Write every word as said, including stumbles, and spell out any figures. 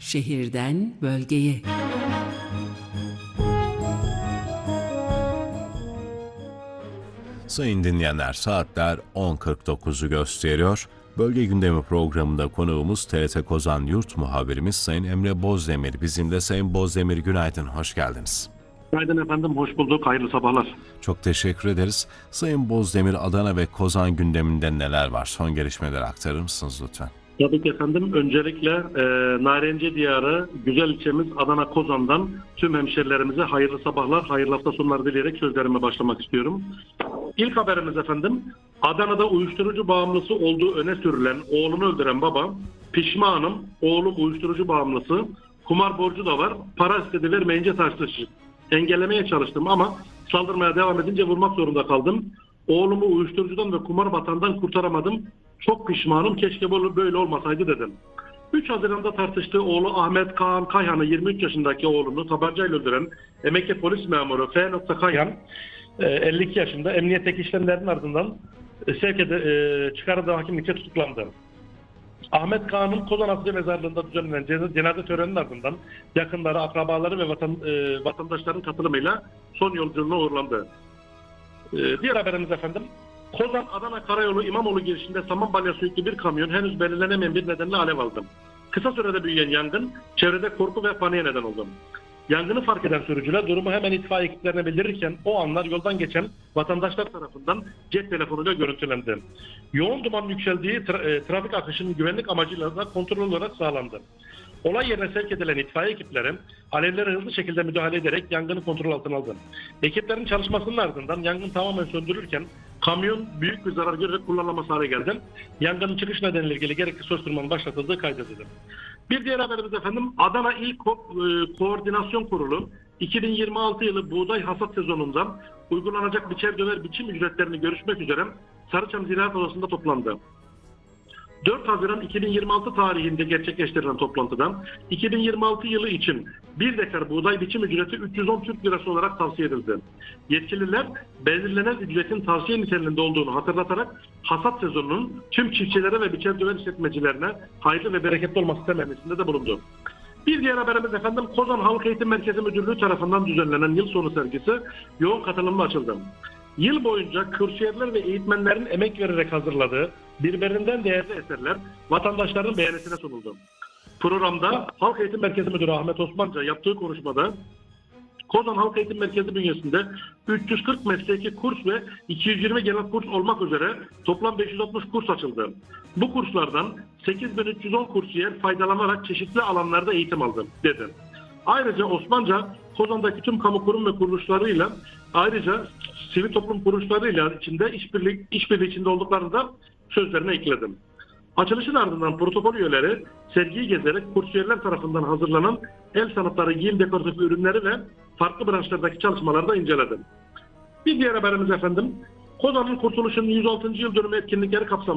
Şehirden bölgeye. Sayın dinleyenler, saatler on kırk dokuzu gösteriyor. Bölge Gündemi programında konuğumuz T R T Kozan Yurt muhabirimiz Sayın Emre Bozdemir. Bizimle. Sayın Bozdemir, günaydın, hoş geldiniz. Günaydın efendim, hoş bulduk, hayırlı sabahlar. Çok teşekkür ederiz. Sayın Bozdemir, Adana ve Kozan gündeminde neler var? Son gelişmeleri aktarır mısınız lütfen? Tabii ki efendim, öncelikle e, Narenciye Diyarı, güzel ilçemiz Adana Kozan'dan tüm hemşerilerimize hayırlı sabahlar, hayırlı hafta sonları dileyerek sözlerime başlamak istiyorum. İlk haberimiz efendim, Adana'da uyuşturucu bağımlısı olduğu öne sürülen oğlunu öldüren baba, pişmanım, oğlum uyuşturucu bağımlısı, kumar borcu da var, para istedi vermeyince tartıştık. Engellemeye çalıştım ama saldırmaya devam edince vurmak zorunda kaldım. Oğlumu uyuşturucudan ve kumar batağından kurtaramadım. Çok pişmanım, keşke böyle olmasaydı dedim. üç Haziran'da tartıştığı oğlu Ahmet Kaan Kayhan'ı, yirmi üç yaşındaki oğlunu tabancayla öldüren emekli polis memuru F. Kayhan, elli iki yaşında emniyetteki işlemlerin ardından sevk ede, çıkarıldığı hakimlikçe tutuklandı. Ahmet Kağan'ın Kozan Asya Mezarlığı'nda düzenlenen cenaze töreninin ardından yakınları, akrabaları ve vatan, e, vatandaşların katılımıyla son yolculuğuna uğurlandı. E, diğer haberimiz efendim, Kozan Adana Karayolu İmamoğlu girişinde saman balyası yüklü bir kamyon henüz belirlenemeyen bir nedenle alev aldı. Kısa sürede büyüyen yangın çevrede korku ve paniğe neden oldu. Yangını fark eden sürücüler durumu hemen itfaiye ekiplerine bildirirken o anlar yoldan geçen vatandaşlar tarafından cep telefonuyla görüntülendi. Yoğun dumanın yükseldiği tra- e, trafik akışının güvenlik amacıyla da kontrol olarak sağlandı. Olay yerine sevk edilen itfaiye ekipleri alevlere hızlı şekilde müdahale ederek yangını kontrol altına aldı. Ekiplerin çalışmasının ardından yangın tamamen söndürülürken kamyon büyük bir zarar görerek kullanılamaz hale geldi. Yangının çıkış nedeniyle ilgili gerekli soruşturmanın başlatıldığı kaydedildi. Bir diğer haberimiz efendim, Adana İl Ko- e, Koordinasyon Kurulu iki bin yirmi altı yılı buğday hasat sezonundan uygulanacak biçer döver biçim ücretlerini görüşmek üzere Sarıçam Ziraat Odası'nda toplandı. dört Haziran iki bin yirmi altı tarihinde gerçekleştirilen toplantıdan iki bin yirmi altı yılı için bir dekar buğday biçim ücreti üç yüz on Türk Lirası olarak tavsiye edildi. Yetkililer belirlenen ücretin tavsiye niteliğinde olduğunu hatırlatarak hasat sezonunun tüm çiftçilere ve biçer döver işletmecilerine hayırlı ve bereketli olması temennisinde de bulundu. Bir diğer haberimiz efendim, Kozan Halk Eğitim Merkezi Müdürlüğü tarafından düzenlenen yıl sonu sergisi yoğun katılımla açıldı. Yıl boyunca kursiyerler ve eğitmenlerin emek vererek hazırladığı birbirinden değerli eserler vatandaşların beğenisine sunuldu. Programda Halk Eğitim Merkezi Müdürü Ahmet Osmanca yaptığı konuşmada Kozan Halk Eğitim Merkezi bünyesinde üç yüz kırk mesleki kurs ve iki yüz yirmi genel kurs olmak üzere toplam beş yüz altmış kurs açıldı. Bu kurslardan sekiz bin üç yüz on kursiyer faydalanarak çeşitli alanlarda eğitim aldı dedi. Ayrıca Osmanca Kozan'daki tüm kamu kurum ve kuruluşlarıyla, ayrıca sivil toplum kuruluşlarıyla içinde işbirliği işbirliği içinde olduklarını da sözlerine ekledim. Açılışın ardından protokol üyeleri sergiyi gezerek kursiyerler tarafından hazırlanan el sanatları, giyim dekoratif ürünleri ve farklı branşlardaki çalışmaları da inceledi. Bir diğer haberimiz efendim, Kozan'ın kurtuluşunun yüz altıncı yıl dönümü etkinlikleri kapsamında